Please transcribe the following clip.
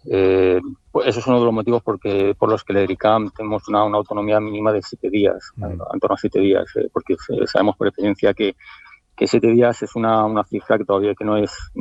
Pues eso es uno de los motivos por los que el ERICAM tenemos una autonomía mínima de 7 días, en torno a 7 días, porque sabemos por experiencia que 7 días es una cifra que todavía que no es